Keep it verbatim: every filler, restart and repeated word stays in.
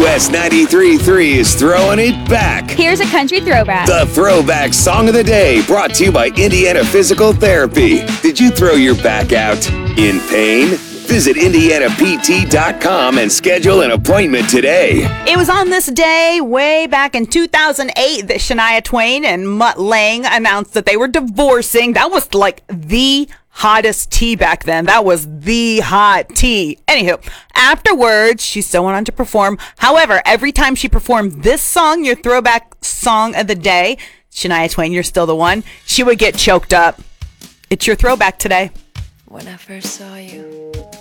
U S ninety-three point three is throwing it back. Here's a country throwback. The Throwback Song of the Day, brought to you by Indiana Physical Therapy. Did you throw your back out in pain? Visit indiana p t dot com and schedule an appointment today. It was on this day way back in two thousand eight that Shania Twain and Mutt Lange announced that they were divorcing. That was like the hottest tea back then. That was the hot tea. Anywho, afterwards, she still went on to perform. However, every time she performed this song, your throwback song of the day, Shania Twain, You're Still the One, she would get choked up. It's your throwback today. When I first saw you,